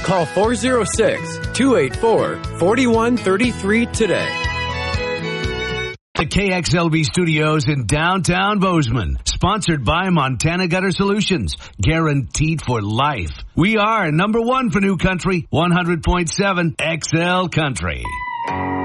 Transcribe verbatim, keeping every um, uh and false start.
Call four oh six, two eight four, four one three three today. The K X L V studios in downtown Bozeman, sponsored by Montana Gutter Solutions, guaranteed for life. We are number one for New Country, one hundred point seven X L Country.